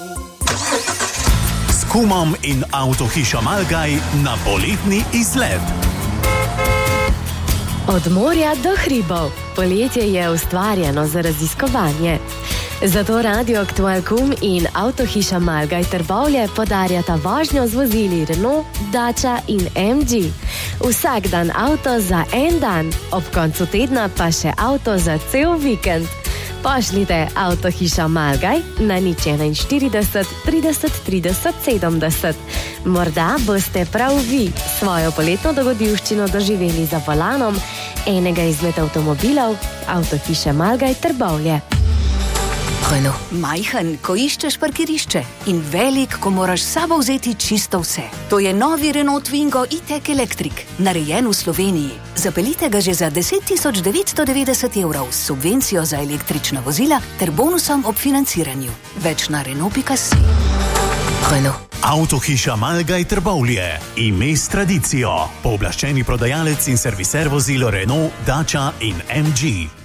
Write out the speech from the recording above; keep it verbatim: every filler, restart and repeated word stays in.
S kumom in avtohišo Malgaj na poletni izlet. Od morja do hribov. Poletje je ustvarjeno za raziskovanje. Zato Radio Aktual Kum in avtohiša Malgaj Trbovlje podarjata vožnjo z vozili Renault, Dacia in em gé. Vsak dan avto za en dan, ob koncu tedna pa še avto za cel vikend. Pošljite avtohiša Malgaj na nič enainštirideset trideset trideset sedemdeset. Morda boste prav vi svojo poletno dogodivščino doživeli za volanom enega izmed avtomobilov avtohiše Malgaj Trbovlje. Majhen, ko iščeš parkirišče, in velik, ko moraš s sabo vzeti čisto vse. To je novi Renault Twingo e-tech Electric, narejen v Sloveniji. Zapeljite ga že za deset tisoč devetsto devetdeset evrov s subvencijo za električna vozila ter bonusom ob financiranju. Več na renault pika si. Avtohiša Malgaj Trbovlje. Ime s tradicijo. Pooblaščeni prodajalec in serviser vozil Renault, Dacia in em gé.